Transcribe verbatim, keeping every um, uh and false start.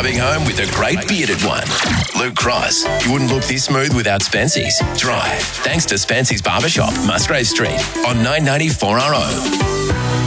driving home with a great bearded one. Luke Cross. You wouldn't look this smooth without Spency's. Drive. Thanks to Spency's Barbershop, Musgrave Street on nine ninety-four R O.